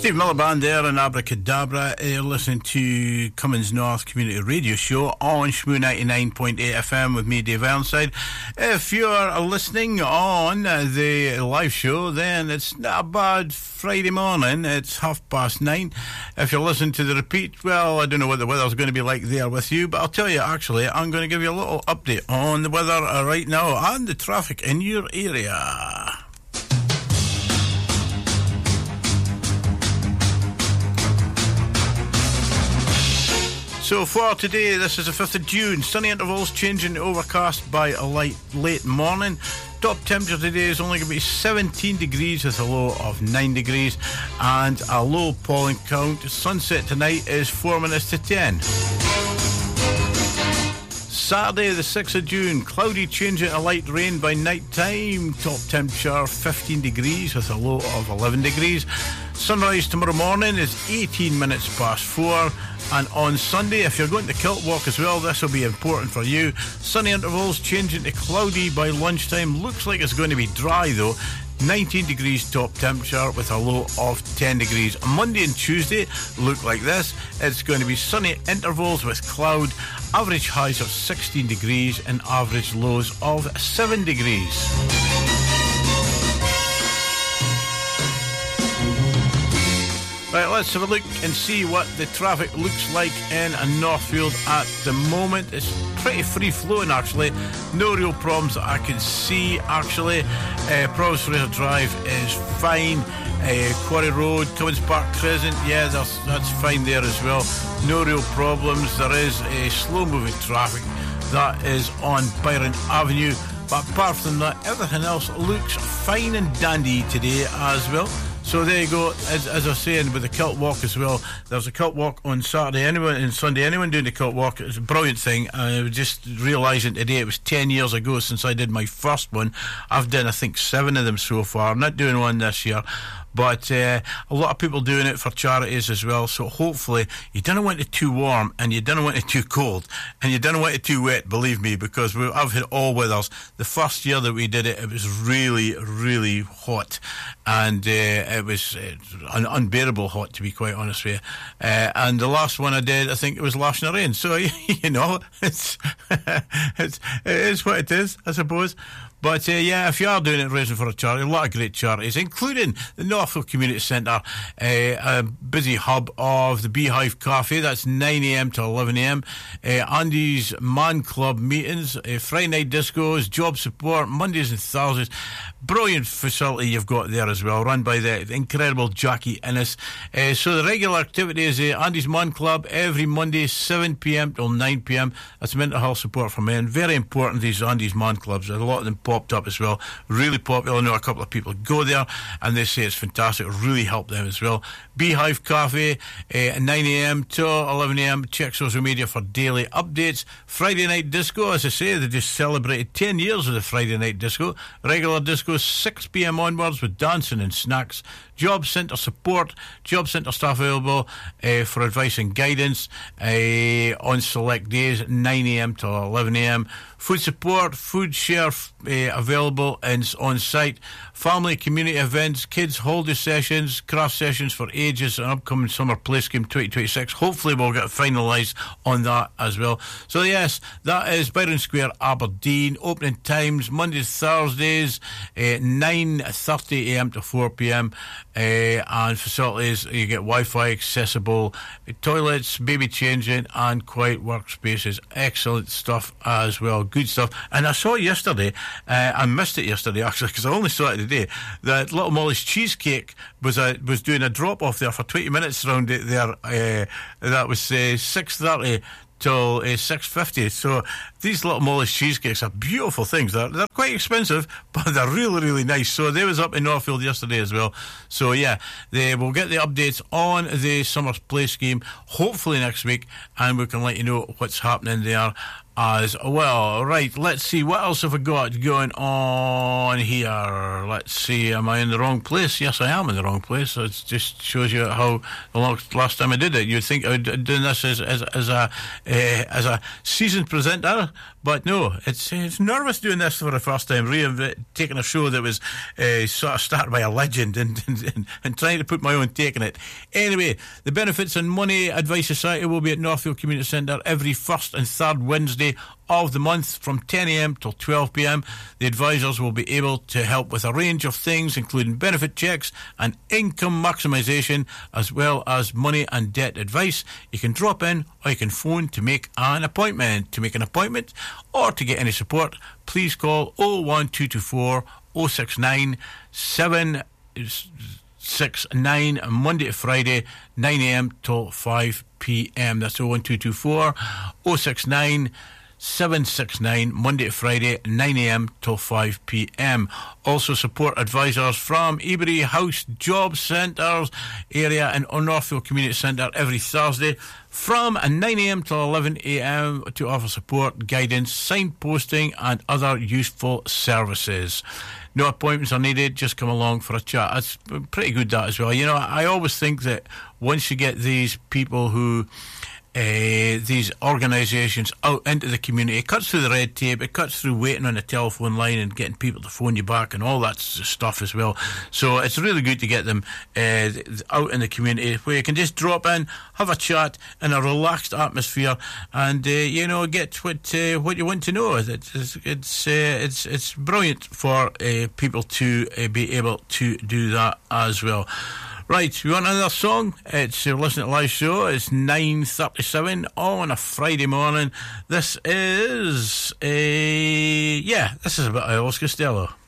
Steve Miller Band there and Abracadabra. You're listening to Cummins North Community Radio Show on Shmoo 99.8 FM with me, Dave Ironside. If you're listening on the live show, then it's not a bad Friday morning. It's 9:30. If you're listening to the repeat, well, I don't know what the weather's going to be like there with you, but I'll tell you, actually, I'm going to give you a little update on the weather right now and the traffic in your area. So for today, this is the 5th of June. Sunny intervals changing to overcast by a late morning. Top temperature today is only going to be 17 degrees with a low of 9 degrees and a low pollen count. Sunset tonight is 4 minutes to 10. Saturday the 6th of June, cloudy changing to light rain by night time. Top temperature 15 degrees with a low of 11 degrees. Sunrise tomorrow morning is 18 minutes past 4. And on Sunday, if you're going to Kiltwalk as well, this will be important for you. Sunny intervals changing to cloudy by lunchtime. Looks like it's going to be dry though. 19 degrees top temperature with a low of 10 degrees. Monday and Tuesday look like this. It's going to be sunny intervals with cloud. Average highs of 16 degrees and average lows of 7 degrees. Right, let's have a look and see what the traffic looks like in Northfield at the moment. It's pretty free-flowing, actually. No real problems that I can see, actually. Provost Fraser Drive is fine. Quarry Road, Cummins Park Crescent, yeah, that's fine there as well. No real problems. There is a slow-moving traffic that is on Byron Avenue. But apart from that, everything else looks fine and dandy today as well. So there you go, as I was saying, with the Kilt Walk as well. There's a Kilt Walk on Saturday and Sunday. Anyone doing the Kilt Walk, it's a brilliant thing. I was just realising today it was 10 years ago since I did my first one. I've done, I think, 7 of them so far. I'm not doing one this year. But a lot of people doing it for charities as well. So hopefully you don't want it too warm and you don't want it too cold and you don't want it too wet, believe me, because I've had all weathers. The first year that we did it, it was really, really hot. And it was unbearable hot, to be quite honest with you. And the last one I did, I think it was lashing rain. So, you know, it is what it is, I suppose. But yeah, if you are doing it, raising for a charity, a lot of great charities, including the Northfield Community Centre, a busy hub of the Beehive Cafe. That's 9 a.m. to 11 a.m. Andy's Man Club meetings, Friday night discos, job support, Mondays and Thursdays. Brilliant facility you've got there as well, run by the incredible Jackie Innes. So the regular activity is Andy's Man Club every Monday, 7 p.m. till 9 p.m. That's mental health support for men. Very important, these Andy's Man Clubs. A lot of them popped up as well. Really popular. I know a couple of people go there and they say it's fantastic. It really helped them as well. Beehive Cafe, 9 a.m. to 11 a.m. Check social media for daily updates. Friday night disco, as I say, they just celebrated 10 years of the Friday night disco. Regular disco, 6 p.m. onwards with dancing and snacks. Job Centre support, Job Centre staff available for advice and guidance on select days, 9 a.m. to 11 a.m. Food support, food share available and on site. Family community events, kids holiday sessions, craft sessions for ages, and upcoming summer play scheme 2026. Hopefully we'll get finalised on that as well. So yes, that is Byron Square, Aberdeen. Opening times Mondays, Thursdays, 9:30 a.m. to 4 p.m. And facilities, you get Wi-Fi accessible, toilets, baby changing, and quiet workspaces. Excellent stuff as well. Good stuff. And I saw yesterday, I missed it yesterday actually because I only saw it today, that Little Molly's Cheesecake was doing a drop off there for 20 minutes around it there. That was 6:30 till 6:50. So these Little Molly's cheesecakes are beautiful things. They're quite expensive, but they're really, really nice. So they was up in Northfield yesterday as well. So yeah, they will get the updates on the summer play scheme hopefully next week, and we can let you know what's happening there as well. Right, let's see, what else have I got going on here? Let's see, am I in the wrong place? Yes, I am in the wrong place. It just shows you how the last time I did it. You'd think I would doing this as a seasoned presenter, but no, it's nervous doing this for the first time, taking a show that was sort of started by a legend and trying to put my own take on it. Anyway, the Benefits and Money Advice Society will be at Northfield Community Centre every first and third Wednesday of the month from 10 a.m. till 12 p.m. The advisors will be able to help with a range of things, including benefit checks and income maximisation, as well as money and debt advice. You can drop in or you can phone to make an appointment. To make an appointment or to get any support, please call 01224 069 769 Monday to Friday, 9 a.m. till 5 p.m. That's 01224 069 769 Monday to Friday, 9 a.m. till 5 p.m. Also support advisors from Ebury House Job Centres area and Northfield Community Centre every Thursday from 9 a.m. till 11 a.m. to offer support, guidance, signposting and other useful services. No appointments are needed, just come along for a chat. That's pretty good, that as well. You know, I always think that once you get these people who these organisations out into the community, it cuts through the red tape, it cuts through waiting on the telephone line and getting people to phone you back and all that stuff as well. So it's really good to get them out in the community where you can just drop in, have a chat in a relaxed atmosphere and you know, get what you want to know. It's brilliant for people to be able to do that as well. Right, we want another song. It's listening to live show. It's 9:37 on a Friday morning. This is this is a bit of Elvis Costello.